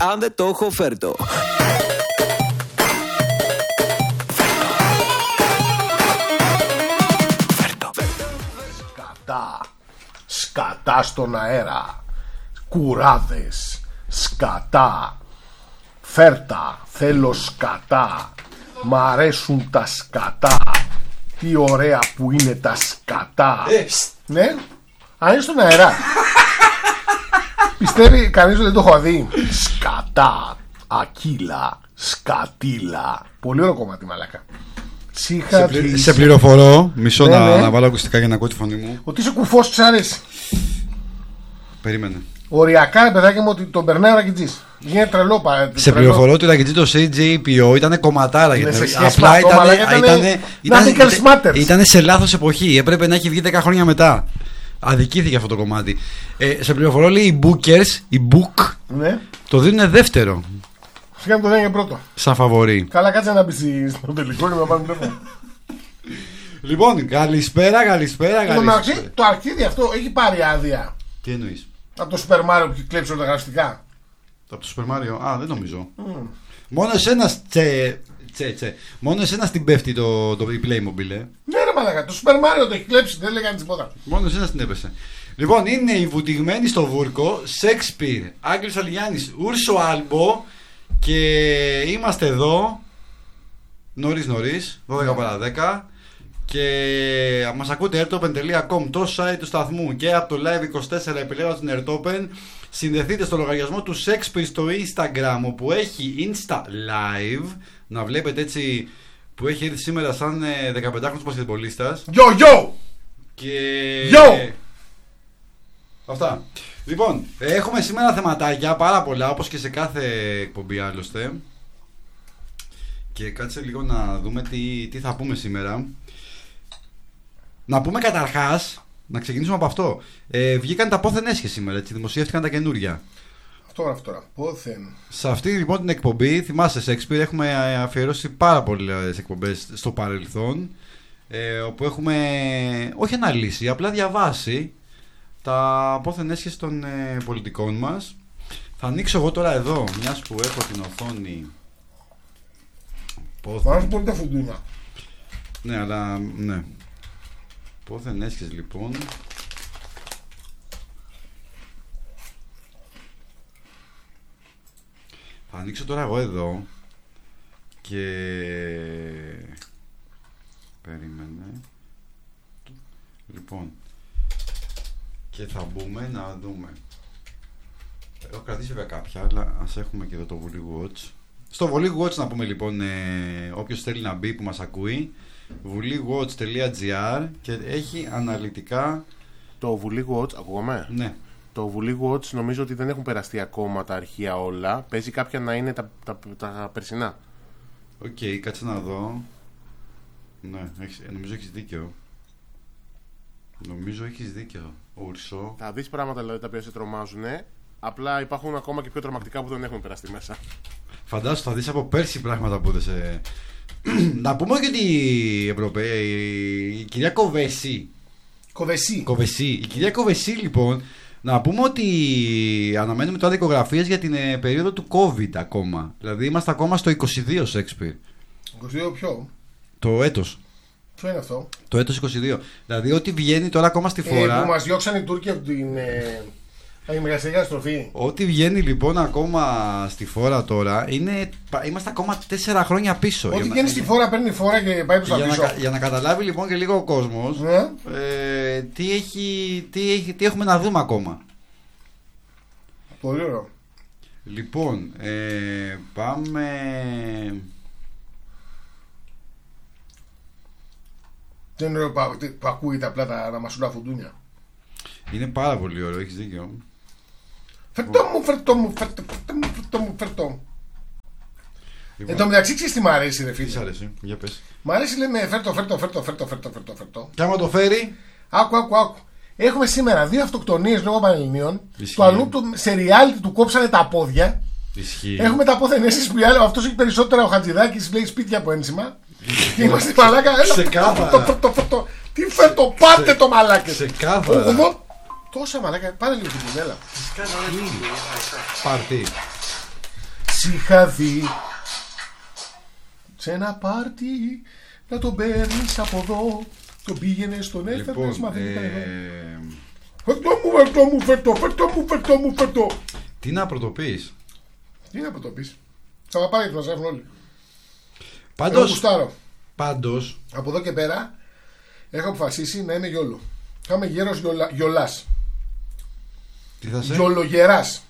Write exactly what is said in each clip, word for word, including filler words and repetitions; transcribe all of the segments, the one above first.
άντε το έχω φέρτο. Σκατά. Σκατά στον αέρα. Κουράδες. Σκατά. Φέρτα. Θέλω σκατά. Μ' αρέσουν τα σκατά. Τι ωραία που είναι τα σκατά. Ε, ναι. Αν είναι στον αέρα. Πιστεύει κανείς ότι δεν το έχω δει. Σκατά. Ακύλα. Σκατήλα. Πολύ ωραίο κομμάτι, μαλάκα. Σε, πλη... σε πληροφορώ. Μισό ναι, να, ναι. να βάλω ακουστικά για να ακούω τη φωνή μου. Ότι είσαι κουφός, τους αρέσει. Περίμενε. Οριακά, παιδάκι μου, ότι τον περνάει ο Ρακιτζής. Γίνεται τρελό παρά. Σε πληροφορώ ότι ο Ρακιτζή το σι τζέι πι ο ήταν κομματάρα. Είναι Γιατί σε σχέση απλά με αυτό, ήταν, μαλάκα, ήταν, ήταν, ήταν, ήταν, ήταν σε λάθος εποχή. Έπρεπε να έχει βγει δέκα χρόνια μετά. Αδικήθηκε αυτό το κομμάτι. Ε, σε πληροφορώ λέει οι Bookers, οι Book, ναι. το δίνουν δεύτερο. Φυσικά το δίνει και πρώτο. Σαν φαβορί. Καλά, κάτσε να μπει στο τελικό και να πάμε τηλέφωνο. Λοιπόν, καλησπέρα, καλησπέρα, καλησπέρα. Το αρχίδι αυτό έχει πάρει άδεια. Τι εννοείς? Από το Super Mario που έχει κλέψει όλα τα γραφιστικά. Από το Super Mario, α, δεν νομίζω. Mm. Μόνο εσένα τσε, τσε, τσε. Μόνο εσένα την πέφτει το, το Playmobil, ε. Ναι, ρε μαλάκα, το Super Mario το έχει κλέψει, δεν λέγανε τίποτα. Μόνο εσένα την έπεσε. Λοιπόν, είναι οι βουτυγμένοι στο βούρκο, Σέξπιρ, Άγγελος Αλιγιάννης, Ούρσο Άλμπο και είμαστε εδώ νωρίς νωρίς, δώδεκα παρά δέκα. Και μας ακούτε airtopen τελεία com, το site του σταθμού και από το Live είκοσι τέσσερα επιλέγοντας την airtopen. Συνδεθείτε στο λογαριασμό του Shakespeare στο Instagram, όπου έχει Insta Live. Να βλέπετε έτσι που έχει έρθει σήμερα σαν δεκαπεντάχρονος πασχετμπολίστας. Yo, yo! Και... Yo! Αυτά. Λοιπόν, έχουμε σήμερα θεματάκια πάρα πολλά, όπως και σε κάθε εκπομπή άλλωστε. Και κάτσε λίγο να δούμε τι, τι θα πούμε σήμερα. Να πούμε καταρχάς, να ξεκινήσουμε από αυτό. Ε, βγήκαν τα πόθεν έσχες σήμερα, έτσι, δημοσιεύτηκαν τα καινούρια. Αυτό γράφει τώρα. Πόθεν. Σε αυτή λοιπόν την εκπομπή, θυμάσαι Shakespeare, έχουμε αφιερώσει πάρα πολλές εκπομπές στο παρελθόν. Ε, όπου έχουμε όχι αναλύσει, απλά διαβάσει τα πόθεν έσχες των ε, πολιτικών μας. Θα ανοίξω εγώ τώρα εδώ, μιας που έχω την οθόνη. Μ' αρέσουν πολύ τα φουντούνα. Ναι, αλλά ναι. Πόθεν έσχες λοιπόν. Θα ανοίξω τώρα εγώ εδώ. Και περίμενε. Λοιπόν, και θα μπούμε να δούμε. Έχω κρατήσει βέβαια κάποια, αλλά ας έχουμε και εδώ το Βουλή Watch. Στο Βουλή Watch να πούμε λοιπόν, ε, όποιος θέλει να μπει που μας ακούει, βουλίγουατch τελεία τζι άρ, και έχει αναλυτικά. Το Βουλή Watch, ακούγαμε. Ναι. Το Βουλή Watch νομίζω ότι δεν έχουν περαστεί ακόμα τα αρχεία όλα. Παίζει κάποια να είναι τα, τα, τα περσινά. Οκ, okay, κάτσε να δω. Ναι, έχεις, νομίζω έχεις δίκιο. Νομίζω έχεις δίκιο, Ούρσο. Θα δεις πράγματα δηλαδή τα οποία σε τρομάζουν. Απλά υπάρχουν ακόμα και πιο τρομακτικά που δεν έχουν περαστεί μέσα. Φαντάσου θα δεις από πέρσι πράγματα που δεν σε... Να πούμε και ότι η Ευρωπαία, η κυρία Κοβεσί. Κοβεσί. Κοβεσί. Η κυρία Κοβεσί λοιπόν, να πούμε ότι αναμένουμε τώρα δικογραφίες για την ε, περίοδο του COVID ακόμα. Δηλαδή είμαστε ακόμα στο είκοσι δύο Shakespeare. είκοσι δύο ποιο? Το έτος. Ποιο είναι αυτό? Το έτος είκοσι δύο. Δηλαδή ό,τι βγαίνει τώρα ακόμα στη φόρα. Ε, που μας διώξαν οι Τούρκοι από την ε, μεγαστηριά στροφή. Ό,τι βγαίνει λοιπόν ακόμα στη φόρα τώρα είναι. Είμαστε ακόμα τέσσερα χρόνια πίσω. Ό,τι βγαίνει να... στη φόρα παίρνει φόρα και πάει προς τα πίσω. Να, για να καταλάβει λοιπόν και λίγο ο κόσμος, ναι. ε, τι, έχει, τι, έχει, τι έχουμε να δούμε ακόμα. Πολύ ωραίο. Λοιπόν, ε, πάμε. Δεν είναι ωραίο που, που ακούγεται απλά τα, τα μασούλα φουντούνια. Είναι πάρα πολύ ωραίο, έχεις δίκιο. Φερτό μου, φερτό μου, φερτό, φερτό μου, φερτό μου, φερτό. Λοιπόν. Εν τω μεταξύ ξέρεις τι μ' αρέσει ρε φίλε? Τι σ' αρέσει, για πες. Μ' αρέσει λέμε φερτό, φερτό, φερτό, φερτό, φερτό, φερτό, φερτό. Και άμα το φέρει. Άκου, άκου, άκου. Έχουμε σήμερα δύο αυτοκτονίες λόγω Πανελληνίων. Το αλλού του, σε reality του κόψανε τα πόδια. Ισχύει. Έχουμε τα πόθενέσεις που άλλο. Αυτός έχει περισσότερα, ο Χατζηδάκης λέει σπίτια από ένσημα. Και είμαστε μαλάκα. Έλα, τι φέρτο, πάτε το μαλάκες. Ξεκάθαρα. Τόσα μαλάκα, πάρε λίγο την κουβέλα. Πάρτι. είχα δει σε ένα πάρτι να τον παίρνεις από εδώ. Τον πήγαινε στον έφερνες, Λοιπόν, μα δεν ήταν εδώ. ε, Φερτό μου, φερτό μου, φερτό, φερτό μου, φερτό μου, φερτό. τι να πρωτοποιείς. Τι να πρωτοποιείς. Θα παπάει και μας έρθουν όλοι. Εγώ Πάντως, γουστάρω. πάντως, Από εδώ και πέρα έχω αποφασίσει να είμαι γιόλο. Θα είμαι γέρος γιολα, γιολάς. τι θα σε. Γιολογεράς.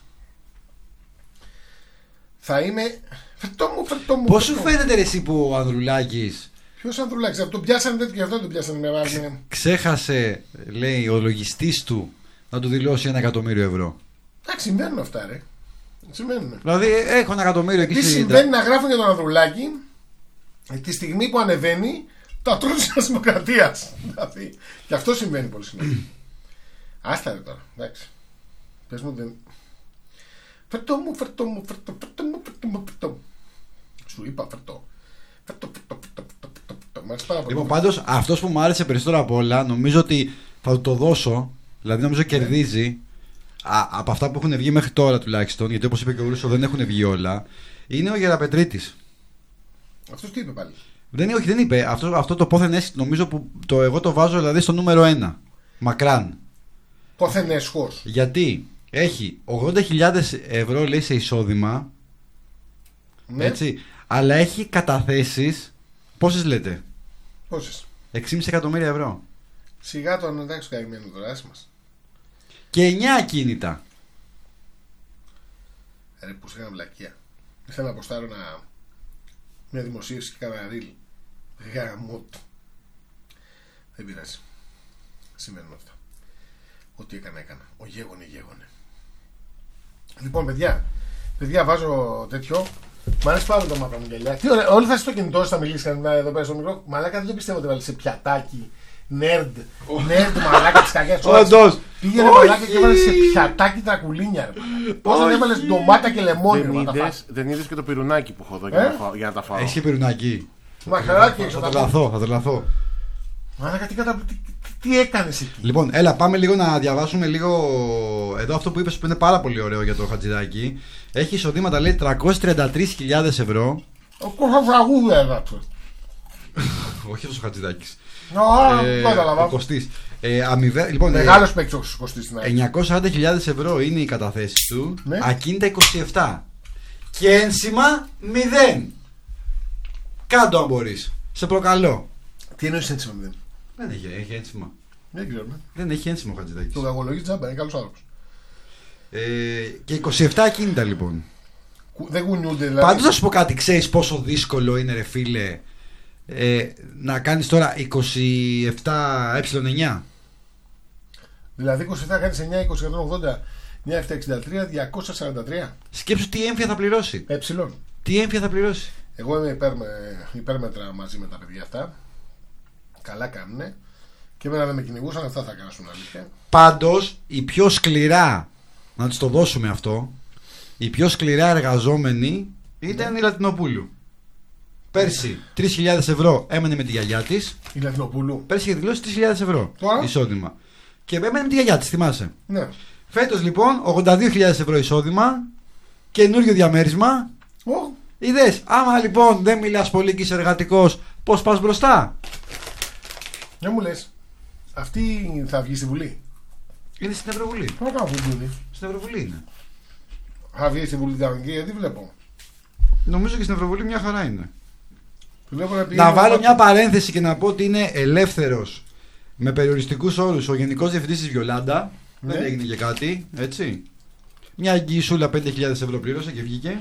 Θα είμαι. Φερτό μου, φερτό μου. Πώς σου φερτό. φαίνεται ρε εσύ που ο Ανδρουλάκης Ποιος Ανδρουλάκης, αυτό τον πιάσανε τέτοιο και αυτό τον πιάσανε με βάρη. ξέχασε, λέει, ο λογιστής του να του δηλώσει ένα εκατομμύριο ευρώ. Εντάξει, συμβαίνουν αυτά, ρε. Συμβαίνουν. Δηλαδή, έχω ένα εκατομμύριο εκεί Τι στη συμβαίνει να γράφουν για τον Ανδρουλάκη τη στιγμή που ανεβαίνει τα τρώνε τη Δημοκρατία. Δηλαδή, και αυτό συμβαίνει πολύ συχνά. Άστα ρε τώρα, εντάξει. Πες μου δεν. Φερτό μου, φερτό μου, φερτό, φερτό μου, φερτό μου, φερτό. Σου είπα φερτό. Φερτό, φερτό, φερτό, φερτό, φερτό. Μ' αρέσει πάρα πολύ. Λοιπόν, πάντως αυτός που μου άρεσε περισσότερο από όλα, νομίζω ότι θα του το δώσω. Δηλαδή, νομίζω κερδίζει α, από αυτά που έχουν βγει μέχρι τώρα τουλάχιστον. Γιατί όπως είπε και ο Ρούσο, δεν έχουν βγει όλα. Είναι ο Γεραπετρίτης. Αυτός τι είπε πάλι. Δεν, όχι, δεν είπε. Αυτό, αυτό το πόθεν έσχη, νομίζω που το, εγώ το βάζω δηλαδή στο νούμερο ένα. Μακράν. Πόθεν έσχος. Γιατί έχει ογδόντα χιλιάδες ευρώ λέει σε εισόδημα. Ναι. Έτσι. Αλλά έχει καταθέσεις. Πόσες λέτε? Πόσες. έξι κόμμα πέντε εκατομμύρια ευρώ. Σιγά τον εντάξει καημένο τώρα, άσε μας. Και εννιά ακίνητα. Ρε που σε έκανα βλακεία. Ήθελα να αποστάρω ένα... μια δημοσίευση και κάνα ρίλ. Γαμώ του. Δεν πειράζει. Σημαίνουν αυτά. Ό,τι έκανα έκανα. Ο γέγονε γέγονε. Λοιπόν παιδιά, παιδιά βάζω τέτοιο. Μ' αρέσει πάρα πολύ το μάπα μου γυαλιά. Τι ωραία, όλοι θα στο κινητό θα μιλήσει κανένα εδώ πέρα στο μικρό. Μαλάκα δεν το πιστεύω ότι βάλει σε πιατάκι. Νέρντ. Νέρντ μαλάκα τη κακιά. Όντως. Πήγαινε μαλάκα και έβαλε σε πιατάκι τρακουλίνια. Πώ δεν έβαλε ντομάτα και λεμόνι. Δεν ρε, μα τα είδες, φας. δεν είδες και το πυρουνάκι που έχω εδώ Ε? για, να φάω- για να τα φάω. Έχει και πυρουνάκι. Μαχαράκι έξω Θα τα πω. τρελαθώ, θα τρελαθώ. Μαλάκα τι, κατα... τι, τι, τι έκανε εκεί. Λοιπόν, έλα, πάμε λίγο να διαβάσουμε λίγο εδώ αυτό που είπες που είναι πάρα πολύ ωραίο για το Χατζηδάκι. Έχει εισοδήματα λέει τριακόσιες τριάντα τρεις χιλιάδες ευρώ. Ο κόφα φραγούδια έγραψε. Όχι αυτός ο Χατζηδάκης. Α, Ε, κατάλαβα. ο Κωστής. Ε, αμοιβέ, λοιπόν, Μεγάλο παίκτη ο Κωστή στην αρχή. εννιακόσιες σαράντα χιλιάδες ευρώ είναι η καταθέση του. Ναι. Ακίνητα είκοσι επτά. Και ένσημα μηδέν. Κάντο αν μπορείς. Σε προκαλώ. Τι εννοεί έτσι με μηδέν. Δεν έχει, έχει ένσημα. Δεν ξέρω. ναι. Δεν έχει ένσημα ο Χατζηδάκης. Το κακολογεί τζάμπα, είναι καλό άνθρωπο. Ε, και είκοσι επτά ακίνητα λοιπόν. Δεν κουνιούνται δηλαδή. Πάντως να σου πω κάτι, ξέρεις πόσο δύσκολο είναι ρε φίλε ε, να κάνεις τώρα είκοσι επτά ε εννιά. Δηλαδή είκοσι επτά κάνει εννιά, είκοσι, εκατόν ογδόντα, εννιά επτακόσια εξήντα τρία, διακόσια σαράντα τρία. Σκέψου τι έμφυα θα πληρώσει. Ε. Τι έμφυα θα πληρώσει. Εγώ είμαι υπέρ, με, υπέρμετρα μαζί με τα παιδιά αυτά. Καλά κάνουνε. Και εμένα δεν με κυνηγούσαν, αυτά θα κάνουν αλήθεια. Πάντως η πιο σκληρά, να της το δώσουμε αυτό, η πιο σκληρά εργαζόμενη ήταν Ναι. η Λατινοπούλου. Πέρσι τρεις χιλιάδες ευρώ έμενε με τη γιαγιά της. Η Λατινοπούλου. Πέρσι είχε δηλώσει τρεις χιλιάδες ευρώ Τώρα? εισόδημα. Και έμενε με τη γιαγιά της, θυμάσαι. Ναι. Φέτος λοιπόν ογδόντα δύο χιλιάδες ευρώ εισόδημα, καινούριο διαμέρισμα. Ω, Είδες, άμα λοιπόν δεν μιλάς πολύ και είσαι εργατικός, πώς πας μπροστά. δεν μου λες. Αυτή θα βγει στη Βουλή. Είναι στην Ευρωβουλή. Τι να κάνω Βουλή. Στην Ευρωβουλή είναι. Θα βγει στη Βουλή την Αγγλική, γιατί βλέπω. Νομίζω και στην Ευρωβουλή μια χαρά είναι. Βλέπω να, Να βάλω μια παρένθεση και να πω ότι είναι ελεύθερος με περιοριστικούς όρους ο Γενικός Διευθυντής της Βιολάντα. Ναι. Δεν έγινε και κάτι, έτσι. Μια εγγυησούλα πέντε χιλιάδες ευρώ πλήρωσε και βγήκε.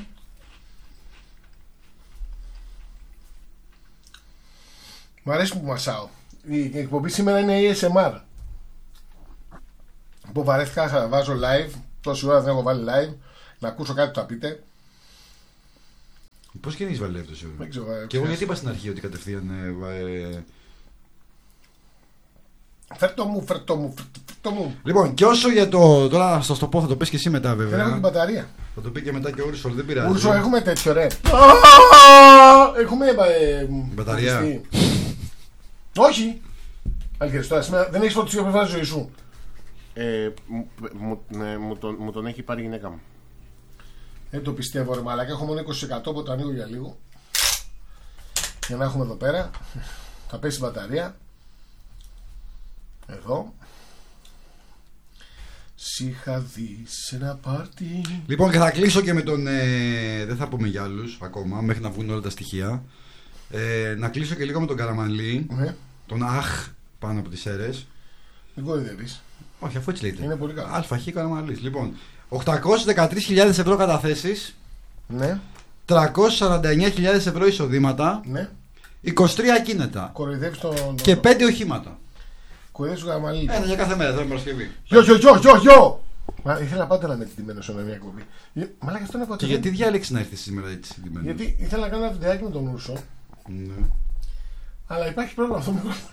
Μ' αρέσει που μασάω. Η εκπομπή σήμερα είναι έι ες εμ αρ. Που βαρέθηκα, θα βάζω live. Τόση ώρα δεν έχω βάλει live. Να ακούσω κάτι που θα πείτε. Πώς και δεν έχεις βάλει αυτό σίγουρα. Δεν ξέρω. ε, Και εγώ ξέρεις. γιατί είπα στην αρχή ότι κατευθείαν. Ε, ε, Φέρτο μου, φέρτο μου, φέρτο, φέρτο μου. Λοιπόν, και όσο για το. Τώρα θα σας το πω, θα το πεις και εσύ μετά Δεν έχω βέβαια. την μπαταρία. Θα το πει και μετά και ο Ούρσολ, δεν πειράζει. Ούρσο, έχουμε τέτοιο ρε. Έχουμε ε, Μπαταρία. φωτιστή. Όχι. Αλήθεια, τώρα σήμερα δεν έχει φωτιστεί που βάζει ζωή σου. Ε, μου, μου, ναι, μου, τον, μου τον έχει πάρει η γυναίκα μου. Δεν το πιστεύω ρε μαλάκα. Έχω μόνο είκοσι τοις εκατό που το ανοίγω για λίγο. Για να έχουμε εδώ πέρα. Θα πέσει η μπαταρία. Εδώ. Σ' είχα δει σε ένα πάρτι. Λοιπόν, και θα κλείσω και με τον. Ε, δεν θα πούμε για άλλους ακόμα, μέχρι να βγουν όλα τα στοιχεία. Ε, να κλείσω και λίγο με τον Καραμανλή. Ναι. Τον Αχ πάνω από τις αίρες. Δεν κοροϊδεύεις. Όχι, αφού έτσι λέγεται. Είναι πολύ καλό. Αλφαχή Καραμανλής. Λοιπόν, οκτακόσιες δεκατρείς χιλιάδες ευρώ καταθέσεις. Ναι. τριακόσιες σαράντα εννέα χιλιάδες ευρώ εισοδήματα. Ναι. είκοσι τρία ακίνητα. Κοροϊδεύεις τον. Και πέντε οχήματα. Κοροϊδεύεις τον Καραμανλή. Ένα για κάθε μέρα, θα είναι Παρασκευή. Γιο, γιο, γιο, γιο, γιο! Μα ήθελα πάντα να είμαι τιμμένο σε μια εκπομπή. Μαλάκα αυτό είναι από Και γιατί διάλεξε να έρθει σήμερα έτσι συντημένο? Γιατί ήθελα να κάνω ένα βιντεάκι με τον Ούρσο. Ναι. Αλλά υπάρχει πρόβλημα αυτό το μικρόφωνο.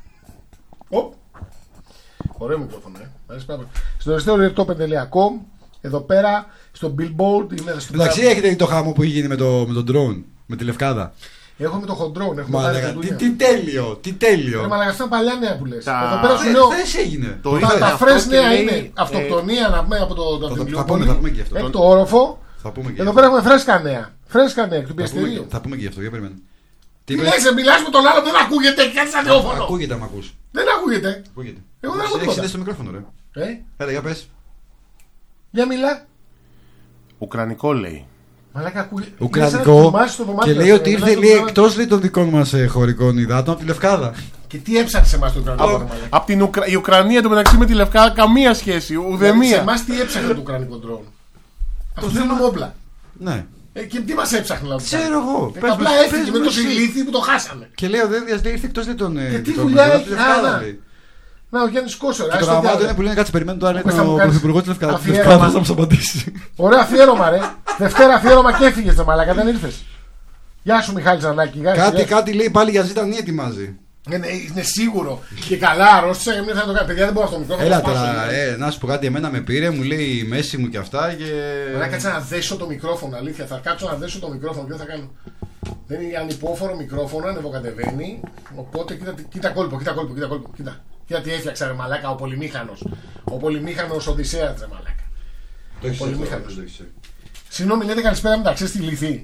Οπ. Ωραίο μικρόφωνο, ε. Αρέσει πάρα πολύ. Στο αριστερό top τελεία com. Εδώ πέρα στο Billboard. Εντάξει, έχετε δει το χάμο που είχε γίνει με το, με τον drone, με τη Λευκάδα. Έχουμε το χοντρόν. Έχουμε Μαλάκα, τι, τι τέλειο, τι τέλειο. Μαλάκα, αυτά παλιά νέα που λες. Τα... Εδώ πέρα σου λέω. Χθες έγινε. Το Τα, τα φρέσ νέα λέει, είναι ε... αυτοκτονία να πούμε από το, το, θα, το θα, πούμε, θα πούμε και αυτό. Έχει το όροφο. Θα πούμε και Εδώ αυτό. πέρα έχουμε φρέσκα νέα. Φρέσκα νέα εκ του Θα πούμε, πιεστηρίου. και- θα πούμε και γι' αυτό, για περιμένω. Τι λες, μιλάς με τον άλλο, δεν ακούγεται. Κάτι σαν ραδιόφωνο. Ακούγεται, άμα ακούς. Δεν ακούγεται. Ακούγεται. Εγώ δεν Έχεις- ακούω έχεις τίποτα. συνδέσει το μικρόφωνο, ρε. Ε, Έλα, για πες. για μιλά. Ουκρανικό λέει. Μαλάκα ακούγεται. Ουκρανικό. Και λέει ότι ήρθε λέει, εκτός λέει, των δικών μας ε, χωρικών υδάτων από τη Λευκάδα. Και τι έψαξε εμάς το Ουκρανικό. Από, μαλάκα. απ' την Ουκρα... Η Ουκρανία του μεταξύ με τη Λευκάδα καμία σχέση. Δηλαδή, σε Ουδεμία. εμάς τι έψαχνε το Ουκρανικό ντρόουν. Αυτό θέλουμε όπλα. Ναι. Ε, και τι μας έψαχνε να Ξέρω εγώ. Ε, Πες απλά μου, έφυγε πες με μου το εσύ. σιλίθι που το χάσαμε. Και λέει ο Δένδιας λέει ήρθε εκτός λέει, των ε, Και τι δικών δουλειά μας, από τη έχει, Λευκάδα, άρα. λέει. Να, ο Γιάννης Κόσορα. Και το γαμάτο είναι που λένε κάτσε περιμένουν τώρα Πες, θα είναι μου ο κάνεις πρωθυπουργός της Λευκάδας αφιέρωμα. να μας απαντήσει. Ωραίο αφιέρωμα, ρε. Δευτέρα αφιέρωμα και έφυγες, δε μαλάκα, δεν ήρθες. Γεια σου, Μιχάλη Ζανάκη. γεια σου, Κάτι, γεια σου. κάτι λέει πάλι για ζήτανη ετοιμάζει. Είναι, είναι σίγουρο. Και καλά, αρρώστησα και μην θα το κάνω. Παιδιά, δεν μπορώ αυτό το μικρόφωνο. Έλα να το σπάσω, τώρα, ναι. ε, να σου πω κάτι, εμένα με πήρε, μου λέει η μέση μου και αυτά και. Μαλάκα, κάτσε να δέσω το μικρόφωνο, αλήθεια. Θα κάτσω να δέσω το μικρόφωνο και δεν θα κάνω. Δεν είναι ανυπόφορο μικρόφωνο, ανεβοκατεβαίνει. Οπότε κοίτα, κοίτα κόλπο, κοίτα κόλπο, κοίτα κόλπο. Κοίτα, κοίτα τι έφτιαξα, ρε μαλάκα, ο πολυμήχανος. Ο πολυμήχανος Οδυσσέας, ρε μαλάκα. Το έχεις Πολύ αυτό, μηχανός. το έχεις. Συγγνώμη, λέτε καλησπέρα μεταξύ στη λυθή.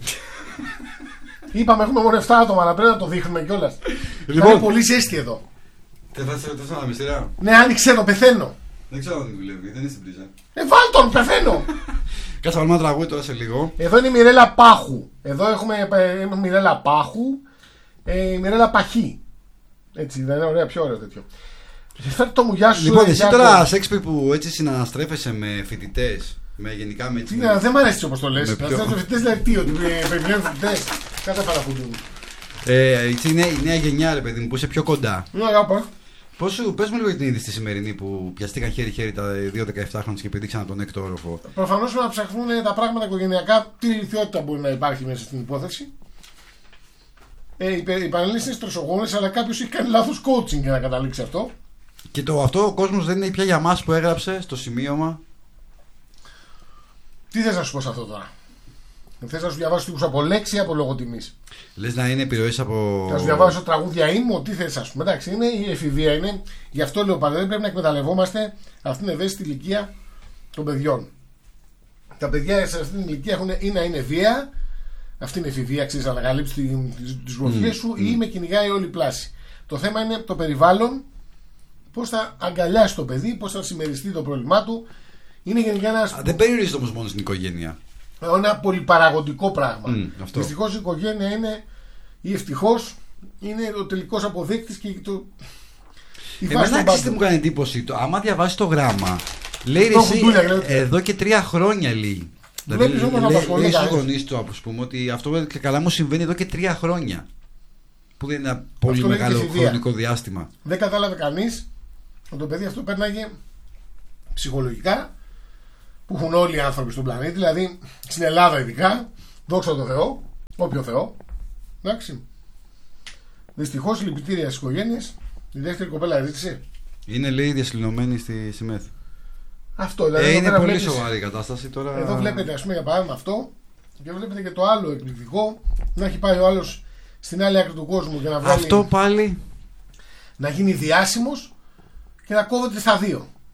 Είπαμε, έχουμε μόνο επτά άτομα, αλλά πρέπει να το δείχνουμε κιόλα. Λοιπόν. Είναι πολύ ζέστη εδώ. Δεν θα σε ρωτήσω να μυστηρά. Ναι, άνοιξε το, πεθαίνω. Δεν ξέρω αν δεν δουλεύει, δεν είναι στην πρίζα. Ε, βάλ τον, πεθαίνω. Κάτσε να βάλουμε ένα τραγούδι τώρα σε λίγο. Εδώ είναι η Μιρέλα Πάχου. Εδώ έχουμε ε, η Μιρέλα Πάχου. Ε, η Μιρέλα Παχή. Έτσι, δεν είναι ωραία, πιο ωραίο τέτοιο. Φέρτε το μου, γεια σου. Λοιπόν, ε, εσύ Γιάκο. τώρα Σέξπιρ που έτσι συναναστρέφεσαι με φοιτητές, με γενικά με Τι έτσι. είναι, δεν μ' αρέσει όπω το λε. Με Να ποιο? θες φοιτητές λέει τι, ότι περιμένουν φοιτητές. Κάτα παρακολουθούν. Ε, έτσι είναι η νέα γενιά, ρε παιδί μου, που είσαι πιο κοντά. Ναι, αγάπα. Πώς σου, πες μου λίγο για την είδηση τη σημερινή που πιαστήκαν χέρι-χέρι τα δύο δεκαεπτάχρονες και πηδήξαν τον έκτο όροφο. Προφανώς να ψαχνούν τα πράγματα οικογενειακά, τι ηλικιότητα μπορεί να υπάρχει μέσα στην υπόθεση. Ε, οι, οι πανελλήνιες είναι στρεσογόνες, αλλά κάποιος έχει κάνει λάθος coaching για να καταλήξει αυτό. Και το αυτό ο κόσμος δεν είναι πια για μας που έγραψε στο σημείωμα. Τι θες να σου πω σε αυτό τώρα. Θες να σου διαβάσω τύπους από λέξη ή από λογοτιμής. Λες να είναι επιρροές από. Να σου διαβάσω τραγούδια ήμου, τι θες να σου πω. Εντάξει, είναι η εφηβεία, είναι. Γι' αυτό λέω πάντα, δεν πρέπει να εκμεταλλευόμαστε αυτήν την ευαίσθητη ηλικία των παιδιών. Τα παιδιά σε αυτήν την ηλικία έχουν ή να είναι βία, αυτή είναι η εφηβεία, ξέρεις, να ανακαλύψει τις γροθιές σου ή με κυνηγάει όλη η πλάση. Το θέμα είναι το περιβάλλον, πώς θα αγκαλιάσει το παιδί, πώς θα συμμεριστεί το πρόβλημά του. Είναι γενικά ένας. Α, δεν περιορίζεται όμως μόνο στην οικογένεια. Ένα πολυπαραγωγικό πράγμα. Mm, αυτό. Δυστυχώς η οικογένεια είναι, ή ευτυχώς, είναι ο τελικός αποδείκτης και το. η βάση Εμένα των ξέρεις τι πάντων. μου κάνει εντύπωση. Το, άμα διαβάσει το γράμμα, λέει ρε Το εσύ, χουντούλια, λέει. εδώ και τρία χρόνια λέει. Βλέπεις όμως να λέει, απασχολεί λέει στους κανείς. γονείς του, ας πούμε, ότι αυτό και καλά μου συμβαίνει εδώ και τρία χρόνια. Που δεν είναι ένα πολύ Αυτό είναι μεγάλο και εφηβεία. χρονικό διάστημα. Δεν κατάλαβε κανείς ότι το παιδί αυτό πέρναγε ψυχολογικά που έχουν όλοι οι άνθρωποι στον πλανήτη, δηλαδή στην Ελλάδα ειδικά, δόξα τω Θεώ, όποιο Θεό. Εντάξει. Δυστυχώς λυπητήρια στις οικογένειες. Η δεύτερη κοπέλα ερώτησε. Είναι λέει διασυλληνωμένη στη ΣΥΜΕΘ. Αυτό δηλαδή. Ε, εδώ είναι πέρα πολύ βλέπεις- σοβαρή η κατάσταση τώρα. Εδώ βλέπετε, ας πούμε, για παράδειγμα αυτό, και βλέπετε και το άλλο εκπληκτικό. Να έχει πάει ο άλλος στην άλλη άκρη του κόσμου και να βγάλει. Αυτό πάλι. Να γίνει διάσημος και να κόβεται στα δύο.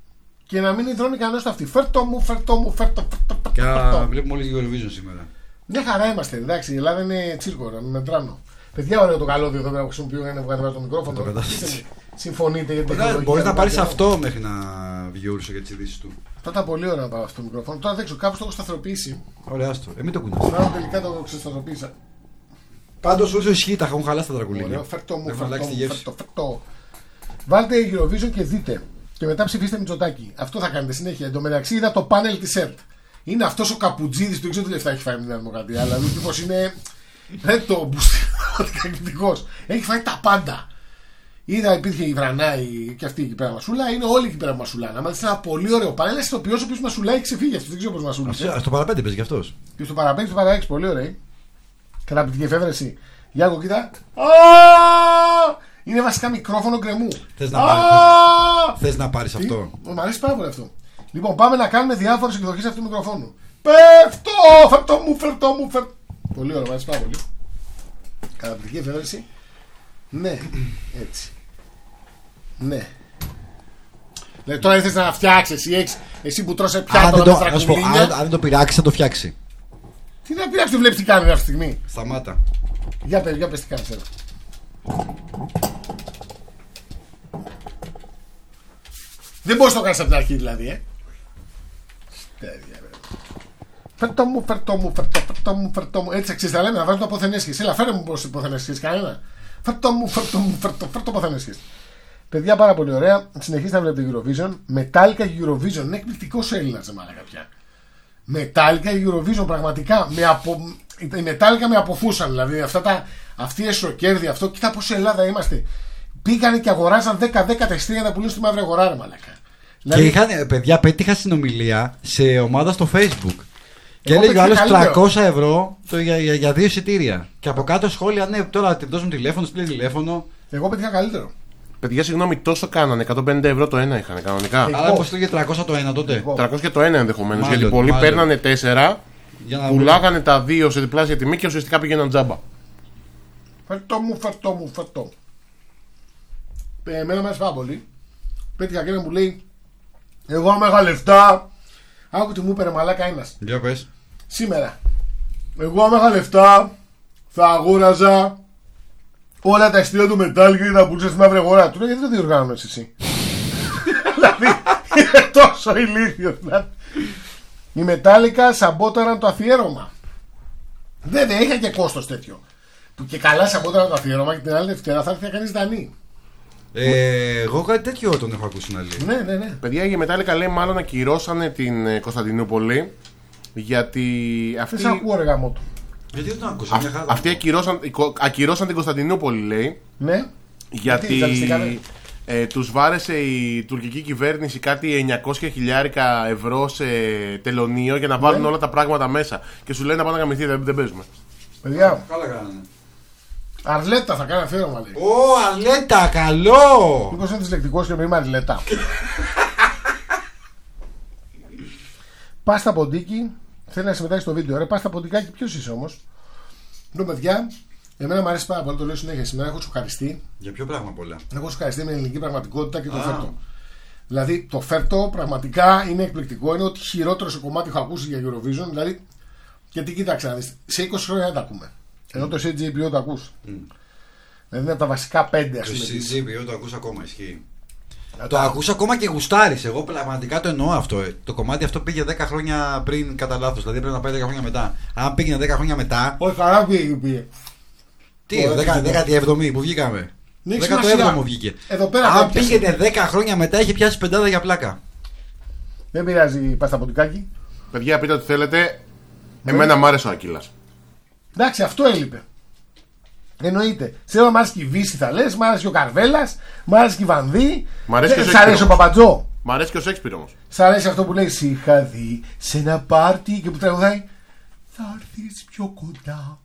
και να μην υδρώνει κανένα στο αυτή. Φέρτο μου, φέρτο μου, φέρτο. Και να βλέπουμε όλοι Eurovision σήμερα. Μια χαρά είμαστε, εντάξει. Η Ελλάδα είναι τσίρκο, να μην μετράνω. Παιδιά, ωραίο το καλώδιο εδώ πέρα που χρησιμοποιώ για να βγάλω το μικρόφωνο. Το Συμφωνείτε για την τεχνολογία? Μπορεί να πάρει αυτό μέχρι να βγει ούρσο για τι ειδήσει του. Θα ήταν πολύ ωραίο να πάρω αυτό το μικρόφωνο. Τώρα δεν ξέρω, κάπως το έχω σταθεροποιήσει. Ωραία, άστο. Ε, μην το κουνάς. Τώρα τελικά το ξεσταθεροποίησα. Πάντως όσο ισχύει, τα έχουν χαλάσει τα Ωραίο, τραγουλίνια. φέρτο μου, Έχουν φέρτο αλλάξει τη μου, γεύση. φέρτο, φέρτο. Βάλτε Eurovision και δείτε. Και μετά ψηφίστε Μητσοτάκη. Αυτό θα κάνετε συνέχεια. Εν τω μεταξύ είδα το πάνελ τη ΕΡΤ. Είναι αυτό ο Καπουτζίδης, δεν ξέρω τι λεφτά έχει φάει με την Δημοκρατία. Αλλά ο τύπος είναι. Δεν το μπουστικός. Έχει φάει τα πάντα. Είδα, υπήρχε η Βρανάη και αυτή εκεί πέρα μασούλα. Είναι όλοι εκεί πέρα μασουλά. Να ένα πολύ ωραίο πάνελ. Ένα ηθοποιός ο οποίος μασουλάει ξεφύγει. Αυτό δεν ξέρω πώς μασούλησε. Στο παραπέντε παίζει κι αυτό. Και στο παραπέντε, στο παραέξι, πολύ ωραίο. Καταπληκτική εφεύρεση. Γιάκο, κοίτα. Είναι βασικά μικρόφωνο γκρεμού. Θες να, πάρει, θες να πάρεις αυτό? Μ' αρέσει πάρα πολύ αυτό. Λοιπόν, πάμε να κάνουμε διάφορες εκδοχές αυτού του μικροφόνου. Πέφτω! Φερτό μου, φερτό μου, φερτό. Πολύ ωραίο, μ' αρέσει πάρα πολύ. Καταπληκτική εφεύρεση. Ναι, έτσι. Ναι. Δηλαδή τώρα ήρθες να φτιάξεις εσύ, εσύ που τρώσε πιάτο αν, με το, πω, αν, αν δεν το πειράξει θα το φτιάξει. Τι να πειράξει, το βλέπεις τι κάνει αυτή τη στιγμή. Σταμάτα. Για πες, για πες τι κάνεις. Δεν μπορείς να το κάνεις από την αρχή δηλαδή, ε. Στέρια, ρε. Φέρτο μου, φέρτο μου, φέρτο, φέρτο μου, φέρτο μου. Έτσι αξίζει, τα λέμε, να βάζουμε το αποθενέσχες. Έλα, φέρε μου πως αποθενέσχες, κανένα. Φέρτο μου, φέρτο μου, φέρτο, φέρτο αποθενέσχες. Παιδιά, πάρα πολύ ωραία. Συνεχίστε να βλέπετε Eurovision. Metallica και Eurovision. Είναι εκπληκτικός Έλληνας, μάλακα πια. Metallica και Eurovision, πραγματικά. Με απο... Η Metallica με αποφούσαν, δηλαδή. Αυτά τα... Αυτή η εσωκέρδη, αυτό. Κοίτα πόση Ελλάδα είμαστε. Πήγανε και αγοράζαν δέκα δέκα τεστήρια να πουλούν στη μαύρη αγορά, ρε μαλάκα. Και δηλαδή... είχαν, παιδιά, πέτυχα συνομιλία σε ομάδα στο Facebook. Και έλεγε ο άλλος τριακόσια ευρώ το για, για, για δύο εισιτήρια. Και από κάτω σχόλια, ναι, τώρα τη δώσουν τηλέφωνο, στείλει τηλέφωνο. Εγώ πέτυχα καλύτερο. Παιδιά, συγγνώμη, τόσο κάνανε. εκατόν πενήντα ευρώ το ένα είχαν κανονικά. Εγώ. Αλλά πώς πήγε τριακόσια το ένα τότε. Εγώ. τριακόσια και το ένα ενδεχομένως. Γιατί πολλοί μάλλον παίρνανε τέσσερα, πουλάγανε τα δύο σε διπλάσια τιμή και ουσιαστικά πήγαιναν τζάμπα. Φερτό μου, φερτό μου, φερτό. Ε, εμένα μου αρέσει πάρα πολύ. Πέτυχα και ένα μου λέει: εγώ άμεγα λεφτά. Άκου τι μου είπε, μαλάκα ένας. Για πες. Σήμερα. Εγώ άμεγα λεφτά. Θα αγόραζα όλα τα εστία του Metallica και θα πουλούσα στη μαύρη αγορά. Του λέω: γιατί δεν διοργάνωνες εσύ? Δηλαδή είναι τόσο ηλίθιο. Η Metallica σαμπόταραν το αφιέρωμα. Βέβαια είχα και κόστος τέτοιο. Που και καλά σαμπόταραν το αφιέρωμα και την άλλη Δευτέρα θα έρθει να κανείς δανεί. Ε, εγώ κάτι τέτοιο τον έχω ακούσει να λέει. Ναι, ναι, ναι. Παιδιά, οι Metallica λέει μάλλον ακυρώσανε την Κωνσταντινούπολη. Γιατί αυτοί. Δεν σ' ακούω, ρε γάμο του. Γιατί δεν τον άκουσα, μια χαρά. Αυτοί ακυρώσαν, ακυρώσαν την Κωνσταντινούπολη, λέει. Ναι. Γιατί ε, τους βάρεσε η τουρκική κυβέρνηση κάτι εννιακόσια χιλιάρικα ευρώ σε τελωνίο για να βάλουν ναι. όλα τα πράγματα μέσα. Και σου λένε να πάνε να γαμηθεί, δεν, δεν παίζουμε. Παιδιά. Καλά κάνανε. Αρλέτα θα κάνει αφιέρωμα, λέει. Ω, Αρλέτα, καλό! Μήπως είναι δυσλεκτικός και με είμαι Αρλέτα. Πάστα ποντίκι. Θέλει να συμμετάσχει στο βίντεο. Ρε, πάστα ποντικάκι, ποιος είσαι όμως? Λοιπόν, παιδιά, εμένα μου αρέσει πάρα πολύ, το λέω συνέχεια. Σήμερα έχω σοκαριστεί. Για ποιο πράγμα πολλά? Έχω σοκαριστεί με την ελληνική πραγματικότητα και το φέρτο. Δηλαδή, το φέρτο πραγματικά είναι εκπληκτικό. Είναι ότι χειρότερο σε κομμάτι έχω ακούσει για Eurovision. Δηλαδή, γιατί κοίταξε να δεις, σε είκοσι χρόνια δεν τα ακούμε. Ενώ το σι τζέι πι ο το ακούς. Mm. Δηλαδή είναι από τα βασικά πέντε, ας πούμε. Το σι τζέι πι ο το ακούς ακόμα, ισχύει. Να το ακούς ακόμα και γουστάρεις. Εγώ πραγματικά το εννοώ αυτό. Το κομμάτι αυτό πήγε δέκα χρόνια πριν κατά λάθος. Δηλαδή πρέπει να πάει δέκα χρόνια μετά. Αν πήγαινε δέκα χρόνια μετά. Όχι, καλά πήγε. πήγε. Τι, δέκατη έβδομη που βγήκαμε. δέκατο έβδομο βγήκε. Εδώ πέρα αν πήγαινε δέκα χρόνια μετά, είχε πιάσει πεντάδα για πλάκα. Δεν πειράζει, πα στα ποτικάκι. Παιδιά, πείτε ό,τι θέλετε. Εμένα μ' άρεσε ο Ακύλας. Εντάξει, αυτό έλειπε. Εννοείται. Ξέρω, μ' άρεσε και η Βύση, θα λες, μ' άρεσε και ο Καρβέλας, μ' άρεσε και η Βανδύ. Μ' αρέσει, Σ' αρέσει ο Παπατζό. Μ' αρέσει και ο Σέξπιρ όμως. Σ' αρέσει αυτό που λέει: σ' είχα δει σε ένα πάρτι και που τραγουδάει: θα έρθεις πιο κοντά.